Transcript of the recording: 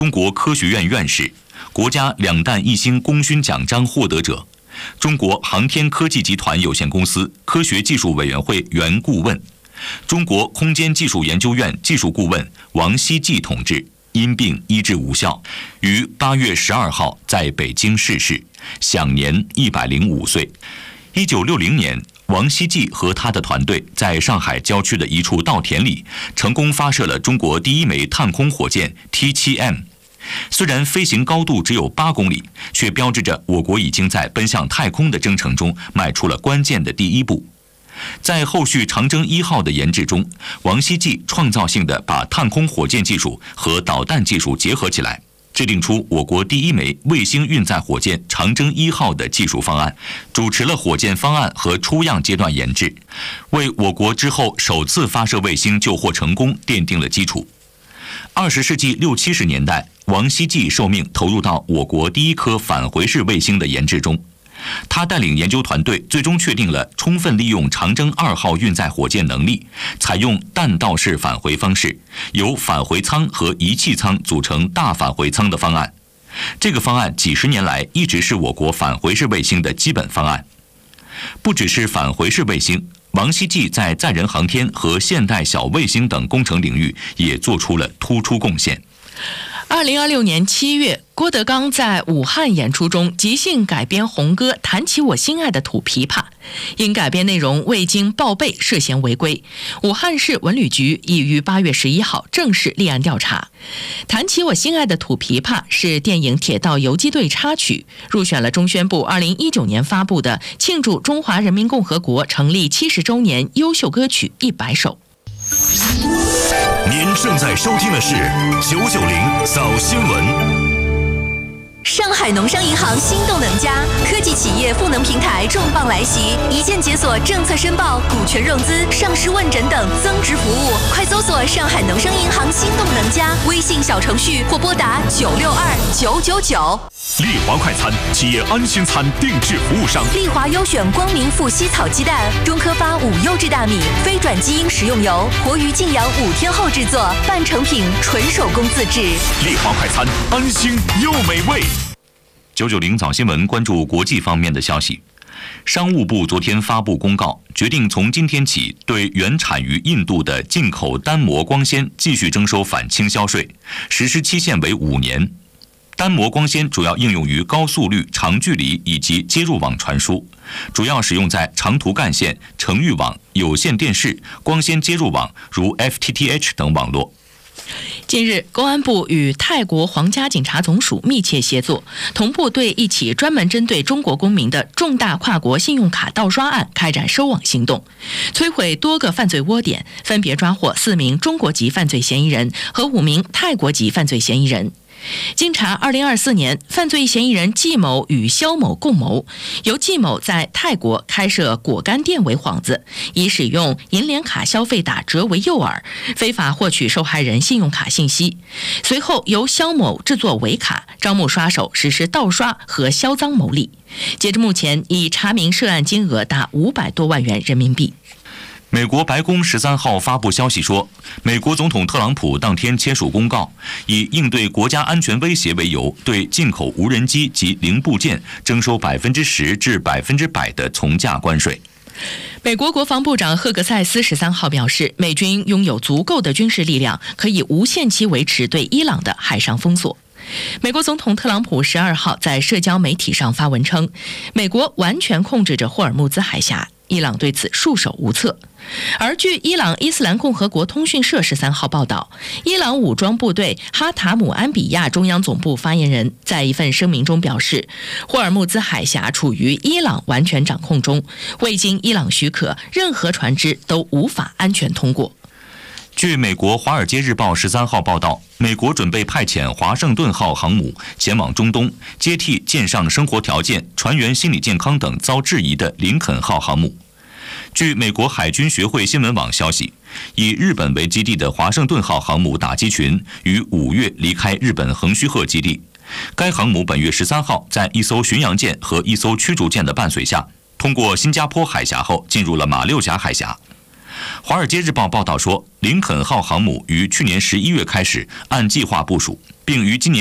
中国科学院院士，国家两弹一星功勋奖章获得者，中国航天科技集团有限公司科学技术委员会原顾问，中国空间技术研究院技术顾问王希季同志因病医治无效，于8月12号在北京逝世，享年105岁。1960年，王希季和他的团队在上海郊区的一处稻田里，成功发射了中国第一枚探空火箭 T7M。虽然飞行高度只有8公里，却标志着我国已经在奔向太空的征程中迈出了关键的第一步。在后续长征1号的研制中，王希季创造性地把探空火箭技术和导弹技术结合起来，制定出我国第一枚卫星运载火箭长征1号的技术方案，主持了火箭方案和出样阶段研制，为我国之后首次发射卫星就获成功奠定了基础。20世纪60、70年代，王希季受命投入到我国第一颗返回式卫星的研制中。他带领研究团队最终确定了充分利用长征2号运载火箭能力，采用弹道式返回方式，由返回舱和仪器舱组成大返回舱的方案。这个方案几十年来一直是我国返回式卫星的基本方案。不只是返回式卫星，王希季在载人航天和现代小卫星等工程领域也做出了突出贡献。 2026年7月，郭德纲在武汉演出中即兴改编红歌《弹起我心爱的土琵琶》，因改编内容未经报备涉嫌违规，武汉市文旅局已于8月11号正式立案调查。《弹起我心爱的土琵琶》是电影《铁道游击队》插曲，入选了中宣部2019年发布的庆祝中华人民共和国成立70周年优秀歌曲100首。 您正在收听的是990早新闻。 上海农商银行心动能家科技企业赋能平台重磅来袭，一键解锁政策申报、股权融资、上市问诊等增值服务。快搜索上海农商银行心动能家微信小程序或拨打962999。 丽华快餐企业安心餐定制服务商， 丽华优选光明富硒草鸡蛋，中科发5优质大米，非转基因食用油，活鱼静养5天后制作，半成品，纯手工自制。 丽华快餐，安心又美味。 990早新闻关注国际方面的消息。商务部昨天发布公告，决定从今天起对原产于印度的进口单模光纤继续征收反倾销税，实施期限为5年。单模光纤主要应用于高速率、长距离以及接入网传输，主要使用在长途干线、程域网、有线电视、光纤接入网如 FTTH 等网络。 近日，公安部与泰国皇家警察总署密切协作，同步对一起专门针对中国公民的重大跨国信用卡盗刷案开展收网行动，摧毁多个犯罪窝点，分别抓获4名中国籍犯罪嫌疑人和5名泰国籍犯罪嫌疑人。经查，2024年，犯罪嫌疑人季某与肖某共谋，由季某在泰国开设果干店为幌子，以使用银联卡消费打折为诱饵，非法获取受害人信用卡信息。随后由肖某制作伪卡，招募刷手实施盗刷和销赃牟利。截至目前，已查明涉案金额达500多万元人民币。 美国白宫13号发布消息说，美国总统特朗普当天签署公告，以应对国家安全威胁为由，对进口无人机及零部件征收10%至100%的从价关税。 美国国防部长赫格塞斯13号表示，美军拥有足够的军事力量，可以无限期维持对伊朗的海上封锁。美国总统特朗普12号在社交媒体上发文称，美国完全控制着霍尔木兹海峡，伊朗对此束手无策。而据伊朗伊斯兰共和国通讯社13号报道，伊朗武装部队哈塔姆安比亚中央总部发言人在一份声明中表示，霍尔木兹海峡处于伊朗完全掌控中，未经伊朗许可，任何船只都无法安全通过。 据美国《华尔街日报》13号报道，美国准备派遣华盛顿号航母前往中东，接替舰上生活条件、船员心理健康等遭质疑的林肯号航母。据美国海军学会新闻网消息，以日本为基地的华盛顿号航母打击群于5月离开日本横须贺基地。该航母本月13号在一艘巡洋舰和一艘驱逐舰的伴随下，通过新加坡海峡后进入了马六甲海峡。《华尔街日报》报道说， 林肯号航母于去年11月开始按计划部署，并于今年